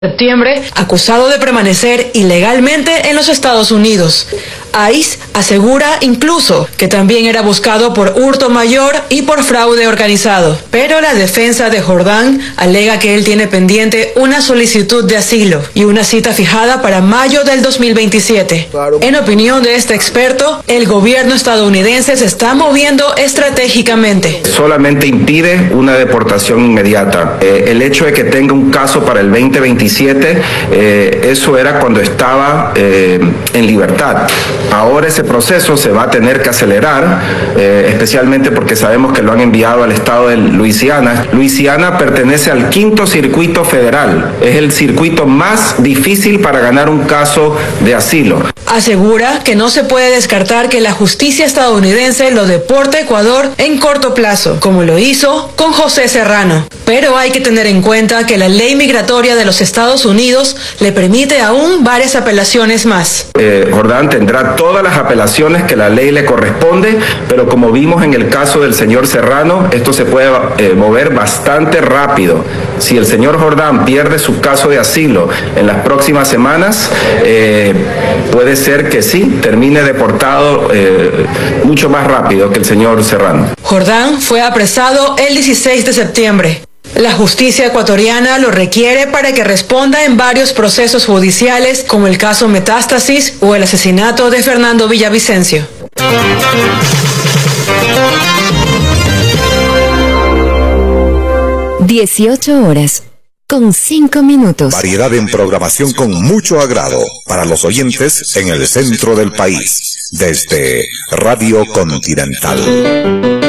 Septiembre, acusado de permanecer ilegalmente en los Estados Unidos. ICE asegura incluso que también era buscado por hurto mayor y por fraude organizado. Pero la defensa de Jordán alega que él tiene pendiente una solicitud de asilo y una cita fijada para mayo del 2027. En opinión de este experto, el gobierno estadounidense se está moviendo estratégicamente. Solamente impide una deportación inmediata. El hecho de que tenga un caso para el 2027, eso era cuando estaba en libertad. Ahora ese proceso se va a tener que acelerar, especialmente porque sabemos que lo han enviado al estado de Luisiana. Luisiana pertenece al 5º circuito federal. Es el circuito más difícil para ganar un caso de asilo. Asegura que no se puede descartar que la justicia estadounidense lo deporte a Ecuador en corto plazo, como lo hizo con José Serrano. Pero hay que tener en cuenta que la ley migratoria de los Estados Unidos le permite aún varias apelaciones más. Jordán tendrá todas las apelaciones que la ley le corresponde, pero como vimos en el caso del señor Serrano, esto se puede mover bastante rápido. Si el señor Jordán pierde su caso de asilo en las próximas semanas, puede ser que sí, termine deportado mucho más rápido que el señor Serrano. Jordán fue apresado el 16 de septiembre. La justicia ecuatoriana lo requiere para que responda en varios procesos judiciales, como el caso Metástasis o el asesinato de Fernando Villavicencio. 18:05. Variedad en programación con mucho agrado para los oyentes en el centro del país, desde Radio Continental.